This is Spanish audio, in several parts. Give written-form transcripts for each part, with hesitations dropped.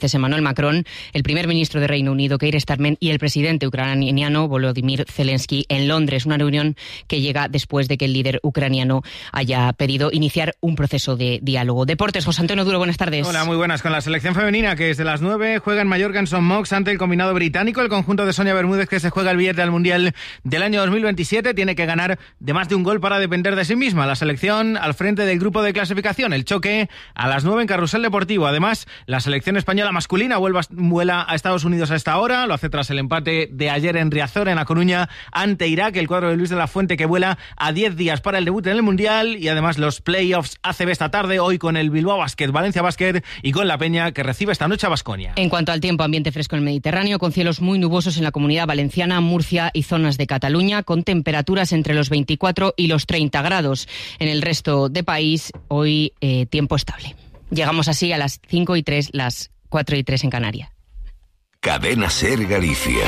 francés Emmanuel Macron, el primer ministro de Reino Unido Keir Starmer y el presidente ucraniano Volodymyr Zelensky en Londres. Una reunión que llega después de que el líder ucraniano haya pedido iniciar un proceso de diálogo. Deportes, José Antonio Duro, buenas tardes. Hola, muy buenas. Con la selección femenina que desde las 9 juega en Mallorca en St. Mox ante el combinado británico. El conjunto de Sonia Bermúdez, que se juega el billete al Mundial del año 2027, tiene que ganar de más de un gol para depender de sí misma. La selección al frente del grupo de clasificación. El choque a las 9 en Carrusel Deportivo. Además, la selección española masculina vuela a Estados Unidos a esta hora. Lo hace tras el empate de ayer en Riazor, en A Coruña, ante Irak. El cuadro de Luis de la Fuente, que vuela a 10 días para el debut en el Mundial. Y además los playoffs ACB esta tarde, hoy con el Bilbao Basket, Valencia Basket y con la Peña, que recibe esta noche a Baskonia. En cuanto al tiempo, ambiente fresco en el Mediterráneo, con cielos muy nubosos en la Comunidad Valenciana, Murcia y zonas de Cataluña, con temperaturas entre los 24 y los 30 grados. En el resto de país, hoy tiempo estable. Llegamos así a las 5:03, las 4:03 en Canarias. Cadena SER Galicia.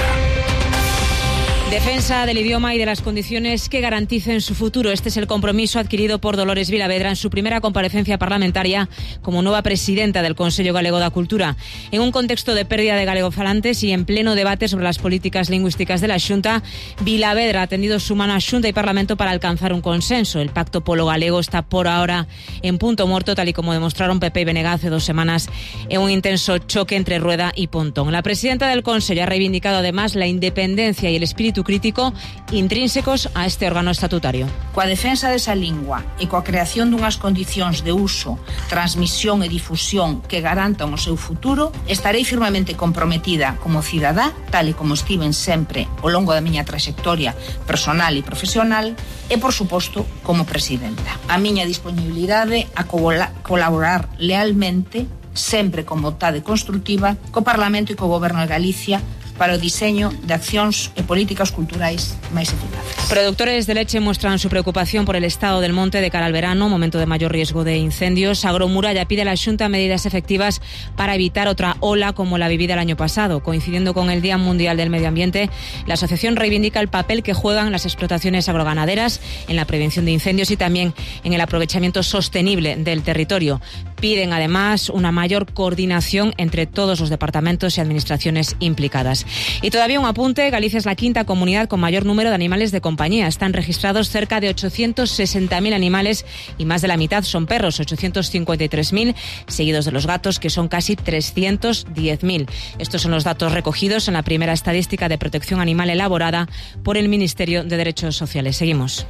Defensa del idioma y de las condiciones que garanticen su futuro. Este es el compromiso adquirido por Dolores Vilavedra en su primera comparecencia parlamentaria como nueva presidenta del Consello Galego da Cultura. En un contexto de pérdida de galegofalantes y en pleno debate sobre las políticas lingüísticas de la Xunta, Vilavedra ha tendido su mano a Xunta y Parlamento para alcanzar un consenso. El pacto polo-galego está por ahora en punto muerto, tal y como demostraron PP y BNG hace 2 semanas en un intenso choque entre Rueda y Pontón. La presidenta del Consello ha reivindicado además la independencia y el espíritu crítico intrínsecos a este órgano estatutario. Coa defensa desa lingua e coa creación dunhas condicións de uso, transmisión e difusión que garantan o seu futuro, estarei firmemente comprometida como cidadá, tal e como estiven sempre ao longo da miña traxectoria personal e profesional, e, por suposto, como presidenta. A miña disponibilidade a colaborar lealmente, sempre con vontade constructiva, co Parlamento e co Goberno de Galicia para o diseño de accións e políticas culturais máis eficaces. Productores de leche muestran su preocupación por el estado del monte de cara al verano, momento de mayor riesgo de incendios. Agromuralla pide a la Xunta medidas efectivas para evitar otra ola como la vivida el año pasado. Coincidiendo con el Día Mundial del Medio Ambiente, la asociación reivindica el papel que juegan las explotaciones agroganaderas en la prevención de incendios y también en el aprovechamiento sostenible del territorio. Piden además una mayor coordinación entre todos los departamentos y administraciones implicadas. Y todavía un apunte, Galicia es la quinta comunidad con mayor número de animales de compañía. Están registrados cerca de 860.000 animales y más de la mitad son perros, 853.000, seguidos de los gatos, que son casi 310.000. Estos son los datos recogidos en la primera estadística de protección animal elaborada por el Ministerio de Derechos Sociales. Seguimos.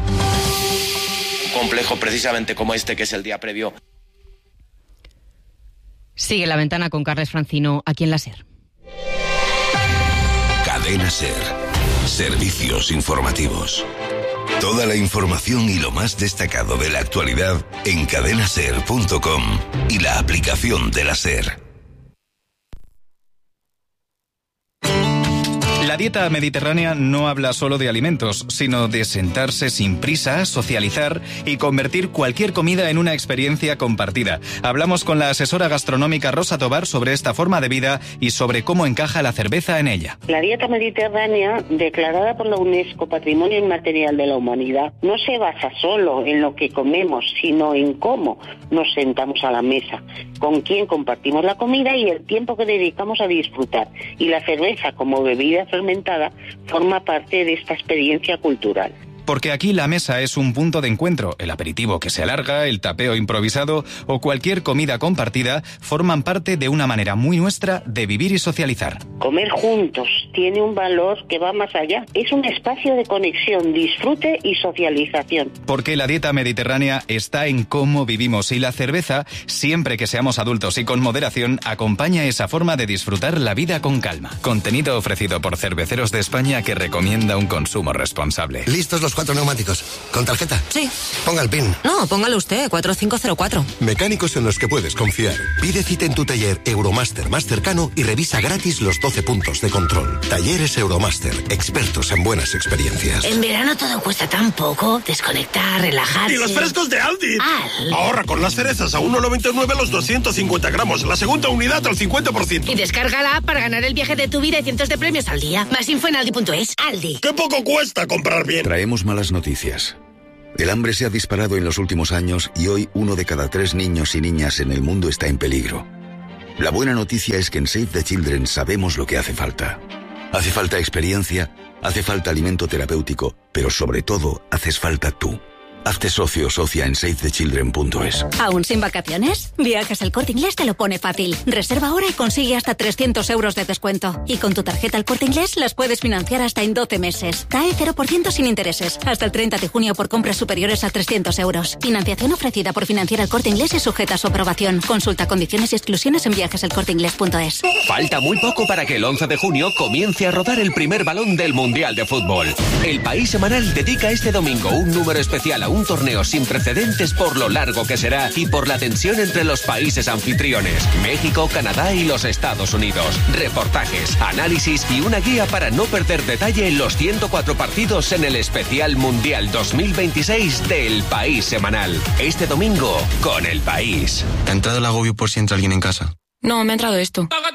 Complejo precisamente como este, que es el día previo. Sigue La Ventana con Carles Francino, aquí en la SER. Cadena SER. Servicios informativos. Toda la información y lo más destacado de la actualidad en cadenaser.com y la aplicación de la SER. La dieta mediterránea no habla solo de alimentos, sino de sentarse sin prisa, socializar y convertir cualquier comida en una experiencia compartida. Hablamos con la asesora gastronómica Rosa Tobar sobre esta forma de vida y sobre cómo encaja la cerveza en ella. La dieta mediterránea, declarada por la UNESCO Patrimonio Inmaterial de la Humanidad, no se basa solo en lo que comemos, sino en cómo nos sentamos a la mesa, con quién compartimos la comida y el tiempo que dedicamos a disfrutar. Y la cerveza, como bebida fermentada, forma parte de esta experiencia cultural. Porque aquí la mesa es un punto de encuentro. El aperitivo que se alarga, el tapeo improvisado o cualquier comida compartida forman parte de una manera muy nuestra de vivir y socializar. Comer juntos tiene un valor que va más allá. Es un espacio de conexión, disfrute y socialización. Porque la dieta mediterránea está en cómo vivimos y la cerveza, siempre que seamos adultos y con moderación, acompaña esa forma de disfrutar la vida con calma. Contenido ofrecido por Cerveceros de España, que recomienda un consumo responsable. ¿Listos los 4 neumáticos? ¿Con tarjeta? Sí. Ponga el PIN. No, póngalo usted, 4504. Mecánicos en los que puedes confiar. Pide cita en tu taller Euromaster más cercano y revisa gratis los 12 puntos de control. Talleres Euromaster, expertos en buenas experiencias. En verano todo cuesta tan poco. Desconectar, relajarse. ¡Y los frescos de Aldi! Ahorra con las cerezas a 1,99 los 250 gramos. La segunda unidad al 50%. Y descarga la app para ganar el viaje de tu vida y cientos de premios al día. Más info en aldi.es. Aldi. ¡Qué poco cuesta comprar bien! Traemos malas noticias. El hambre se ha disparado en los últimos años y hoy 1 de cada 3 niños y niñas en el mundo está en peligro. La buena noticia es que en Save the Children sabemos lo que hace falta. Hace falta experiencia, hace falta alimento terapéutico, pero sobre todo, haces falta tú. Hazte socio o socia en SaveTheChildren.es. ¿Aún sin vacaciones? Viajes El Corte Inglés te lo pone fácil. Reserva ahora y consigue hasta 300 euros de descuento. Y con tu tarjeta El Corte Inglés las puedes financiar hasta en 12 meses. CAE 0% sin intereses. Hasta el 30 de junio por compras superiores a 300 euros. Financiación ofrecida por Financiera El Corte Inglés y sujeta a su aprobación. Consulta condiciones y exclusiones en viajeselcorteinglés.es. Falta muy poco para que el 11 de junio comience a rodar el primer balón del Mundial de Fútbol. El País Semanal dedica este domingo un número especial a un torneo sin precedentes por lo largo que será y por la tensión entre los países anfitriones, México, Canadá y los Estados Unidos. Reportajes, análisis y una guía para no perder detalle en los 104 partidos en el especial Mundial 2026 del País Semanal. Este domingo con El País. ¿Te ha entrado el agobio por si entra alguien en casa? No, me ha entrado esto.